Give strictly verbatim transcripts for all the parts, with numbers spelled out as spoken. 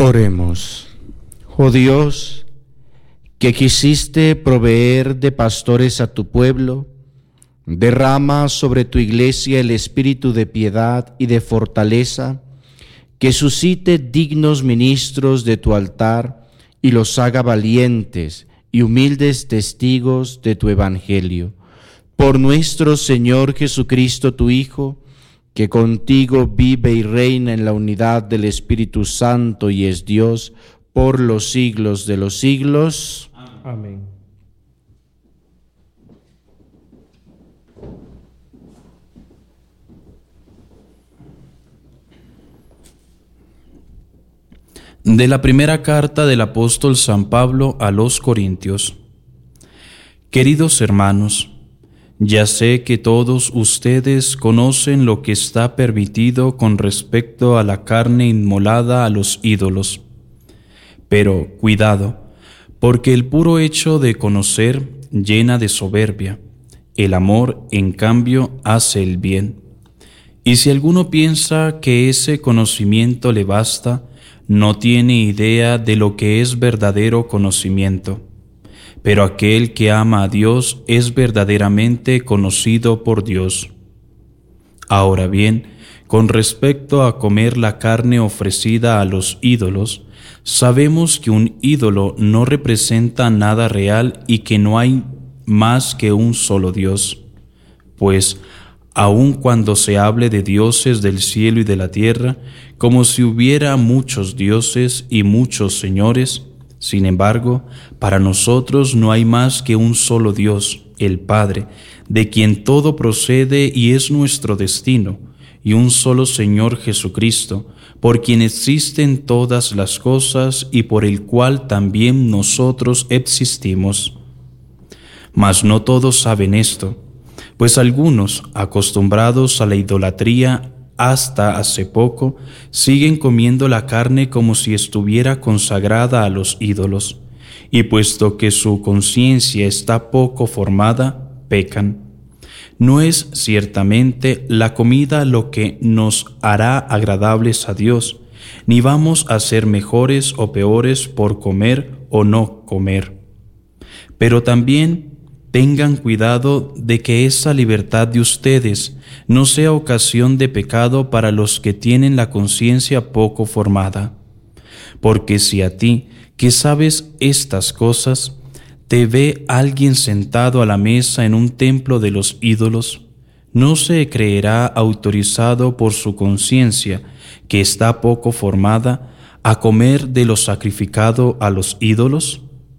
Oremos. Oh Dios, que quisiste proveer de pastores a tu pueblo, derrama sobre tu iglesia el espíritu de piedad y de fortaleza, que suscite dignos ministros de tu altar y los haga valientes y humildes testigos de tu evangelio. Por nuestro Señor Jesucristo, tu Hijo, que contigo vive y reina en la unidad del Espíritu Santo y es Dios por los siglos de los siglos. Amén. De la primera carta del apóstol San Pablo a los Corintios. Queridos hermanos, ya sé que todos ustedes conocen lo que está permitido con respecto a la carne inmolada a los ídolos. Pero cuidado, porque el puro hecho de conocer llena de soberbia. El amor, en cambio, hace el bien. Y si alguno piensa que ese conocimiento le basta, no tiene idea de lo que es verdadero conocimiento. Pero aquel que ama a Dios es verdaderamente conocido por Dios. Ahora bien, con respecto a comer la carne ofrecida a los ídolos, sabemos que un ídolo no representa nada real y que no hay más que un solo Dios. Pues, aun cuando se hable de dioses del cielo y de la tierra, como si hubiera muchos dioses y muchos señores, sin embargo, para nosotros no hay más que un solo Dios, el Padre, de quien todo procede y es nuestro destino, y un solo Señor Jesucristo, por quien existen todas las cosas y por el cual también nosotros existimos. Mas no todos saben esto, pues algunos, acostumbrados a la idolatría hasta hace poco, siguen comiendo la carne como si estuviera consagrada a los ídolos, y puesto que su conciencia está poco formada, pecan. No es ciertamente la comida lo que nos hará agradables a Dios, ni vamos a ser mejores o peores por comer o no comer. Pero también tengan cuidado de que esa libertad de ustedes no sea ocasión de pecado para los que tienen la conciencia poco formada. Porque si a ti, que sabes estas cosas, te ve alguien sentado a la mesa en un templo de los ídolos, ¿no se creerá autorizado por su conciencia, que está poco formada, a comer de lo sacrificado a los ídolos?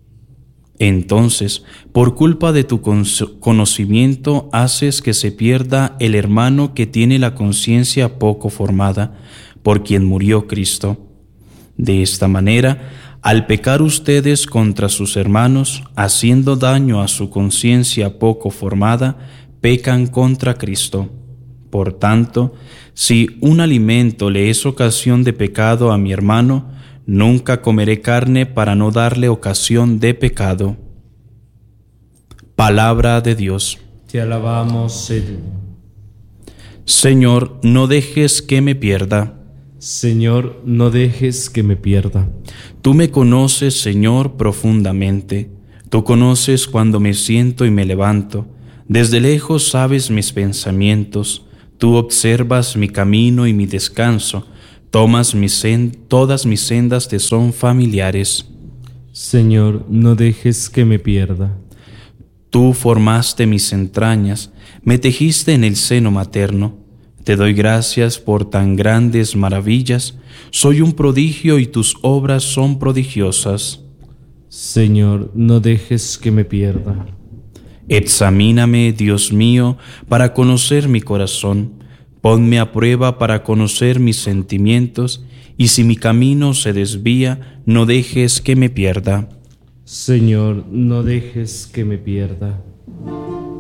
Entonces, por culpa de tu conocimiento, haces que se pierda el hermano que tiene la conciencia poco formada, por quien murió Cristo. De esta manera, al pecar ustedes contra sus hermanos, haciendo daño a su conciencia poco formada, pecan contra Cristo. Por tanto, si un alimento le es ocasión de pecado a mi hermano, nunca comeré carne para no darle ocasión de pecado. Palabra de Dios. Te alabamos, Señor. Señor, no dejes que me pierda. Señor, no dejes que me pierda. Tú me conoces, Señor, profundamente. Tú conoces cuando me siento y me levanto. Desde lejos sabes mis pensamientos. Tú observas mi camino y mi descanso. Tomas mis sen- todas mis sendas te son familiares. Señor, no dejes que me pierda. Tú formaste mis entrañas, me tejiste en el seno materno. Te doy gracias por tan grandes maravillas. Soy un prodigio y tus obras son prodigiosas. Señor, no dejes que me pierda. Examíname, Dios mío, para conocer mi corazón. Ponme a prueba para conocer mis sentimientos, y si mi camino se desvía, no dejes que me pierda. Señor, no dejes que me pierda.